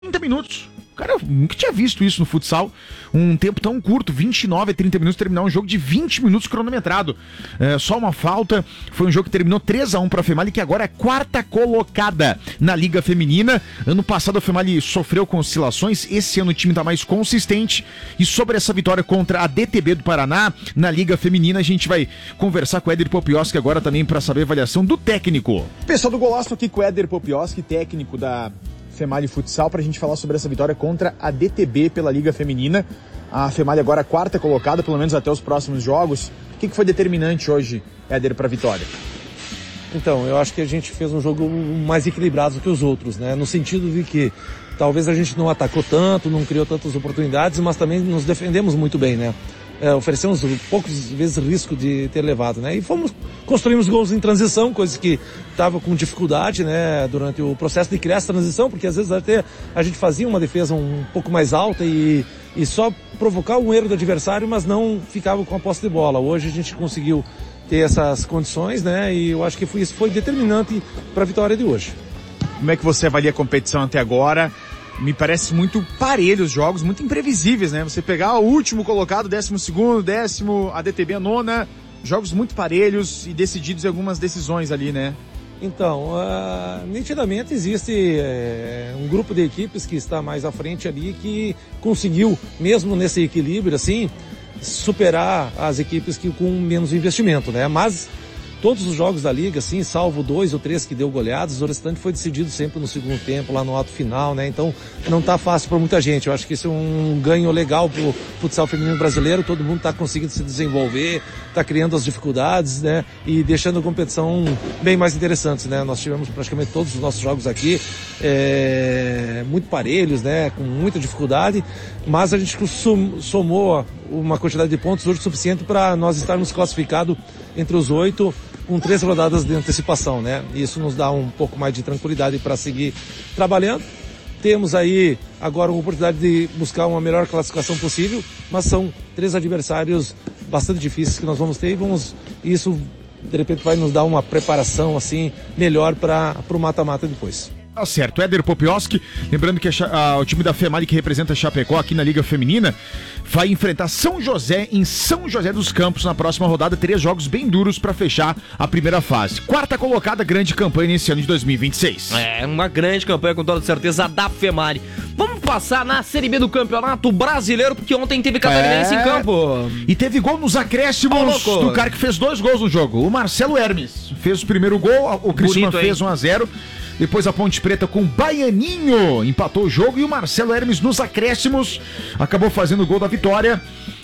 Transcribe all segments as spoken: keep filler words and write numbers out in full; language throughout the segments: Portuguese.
trinta minutos. Cara, eu nunca tinha visto isso no futsal. Um tempo tão curto, vinte e nove a trinta minutos, terminar um jogo de vinte minutos cronometrado. É, só uma falta. Foi um jogo que terminou três a um para a Femali, que agora é quarta colocada na Liga Feminina. Ano passado a Femali sofreu com oscilações. Esse ano o time está mais consistente. E sobre essa vitória contra a D T B do Paraná, na Liga Feminina, a gente vai conversar com o Éder Popioski agora também para saber a avaliação do técnico. Pessoal do Golaço aqui com o Éder Popioski, técnico da Femali Futsal, para a gente falar sobre essa vitória contra a D T B pela Liga Feminina. A Femali agora quarta colocada, pelo menos até os próximos jogos. O que, que foi determinante hoje, Éder, para a vitória? Então, eu acho que a gente fez um jogo mais equilibrado do que os outros, né? No sentido de que talvez a gente não atacou tanto, não criou tantas oportunidades, mas também nos defendemos muito bem, né? É, oferecemos poucas vezes risco de ter levado, né? E fomos, construímos gols em transição, coisas que estavam com dificuldade, né? Durante o processo de criar essa transição, porque às vezes até a gente fazia uma defesa um pouco mais alta e, e só provocar um erro do adversário, mas não ficava com a posse de bola. Hoje a gente conseguiu ter essas condições, né? E eu acho que foi, isso foi determinante para a vitória de hoje. Como é que você avalia a competição até agora? Me parece muito parelho os jogos, muito imprevisíveis, né? Você pegar o último colocado, décimo segundo, décimo, a D T B a nona, jogos muito parelhos e decididos em algumas decisões ali, né? Então, uh, nitidamente existe uh, um grupo de equipes que está mais à frente ali que conseguiu, mesmo nesse equilíbrio, assim, superar as equipes que com menos investimento, né? Mas todos os jogos da Liga, assim, salvo dois ou três que deu goleadas, o restante foi decidido sempre no segundo tempo, lá no ato final, né? Então, não tá fácil para muita gente. Eu acho que isso é um ganho legal pro futsal feminino brasileiro. Todo mundo tá conseguindo se desenvolver, tá criando as dificuldades, né? E deixando a competição bem mais interessante, né? Nós tivemos praticamente todos os nossos jogos aqui, é, muito parelhos, né? Com muita dificuldade, mas a gente somou uma quantidade de pontos hoje suficiente para nós estarmos classificados entre os oito, com três rodadas de antecipação, né? Isso nos dá um pouco mais de tranquilidade para seguir trabalhando. Temos aí agora uma oportunidade de buscar uma melhor classificação possível, mas são três adversários bastante difíceis que nós vamos ter e vamos, isso de repente vai nos dar uma preparação assim melhor para o mata-mata depois. Tá certo, Éder Popioski, lembrando que a, a, o time da Femali que representa a Chapecó aqui na Liga Feminina vai enfrentar São José em São José dos Campos na próxima rodada, três jogos bem duros para fechar a primeira fase. Quarta colocada, grande campanha nesse ano de dois mil e vinte e seis. É, uma grande campanha com toda certeza da Femali. Vamos passar na Série B do Campeonato Brasileiro, porque ontem teve Catarinense é... em campo. E teve gol nos acréscimos oh, do cara que fez dois gols no jogo, o Marcelo Hermes. Fez o primeiro gol, o Cristiano fez um a zero. Depois a Ponte Preta com o Baianinho empatou o jogo e o Marcelo Hermes nos acréscimos acabou fazendo o gol da vitória.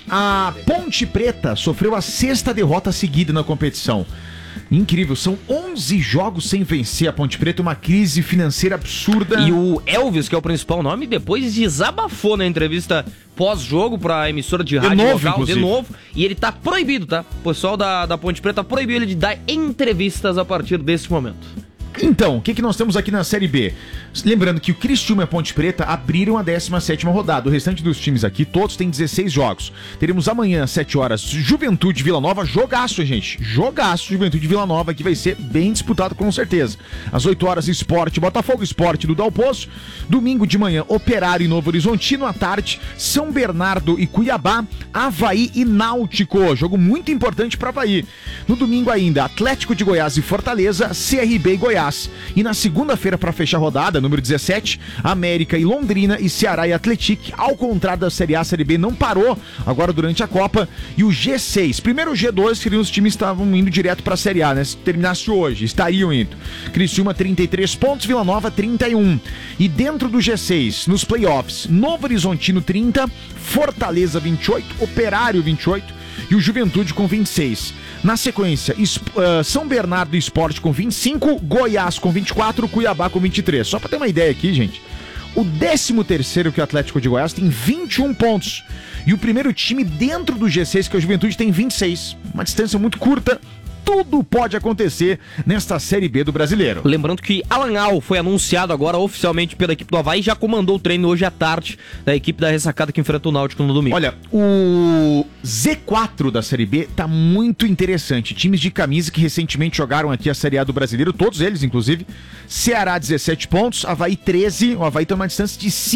A Ponte Preta sofreu a sexta derrota seguida na competição. Incrível, são onze jogos sem vencer a Ponte Preta, uma crise financeira absurda. E o Elvis, que é o principal nome, depois desabafou na entrevista pós-jogo pra emissora de rádio de novo, local, inclusive. de novo, e ele tá proibido, tá? O pessoal da, da Ponte Preta proibiu ele de dar entrevistas a partir desse momento. Então, o que, que nós temos aqui na Série B? Lembrando que o Criciúma e a Ponte Preta abriram a décima sétima rodada. O restante dos times aqui, todos têm dezesseis jogos. Teremos amanhã, às sete horas, Juventude Vila Nova. Jogaço, gente. Jogaço, Juventude Vila Nova, que vai ser bem disputado com certeza. Às oito horas, Sport, Botafogo Sport do Dalpoço. Domingo de manhã, Operário e Novo Horizontino. À tarde, São Bernardo e Cuiabá. Avaí e Náutico. Jogo muito importante para Avaí. No domingo ainda, Atlético de Goiás e Fortaleza, C R B e Goiás. E na segunda-feira, para fechar a rodada, número dezessete, América e Londrina e Ceará e Atlético. Ao contrário da Série A, a Série B não parou agora durante a Copa. E o G seis, primeiro o G dois, seriam os times que estavam indo direto para a Série A, né? Se terminasse hoje, estariam indo. Criciúma, trinta e três pontos, Vila Nova, trinta e um. E dentro do G seis, nos playoffs, Novo Horizontino, trinta, Fortaleza, vinte e oito, Operário, vinte e oito e o Juventude com vinte e seis. Na sequência, uh, São Bernardo e Sport com vinte e cinco, Goiás com vinte e quatro, Cuiabá com vinte e três. Só para ter uma ideia aqui, gente, o décimo terceiro, que é o Atlético de Goiás, tem vinte e um pontos. E o primeiro time dentro do G seis, que é o Juventude, tem vinte e seis. Uma distância muito curta. tudo pode acontecer nesta Série B do Brasileiro. Lembrando que Alan Al foi anunciado agora oficialmente pela equipe do Avaí e já comandou o treino hoje à tarde da equipe da ressacada que enfrenta o Náutico no domingo. Olha, o Z quatro da Série B tá muito interessante. Times de camisa que recentemente jogaram aqui a Série A do Brasileiro, todos eles, inclusive. Ceará, dezessete pontos, Avaí, treze. O Avaí tem uma distância de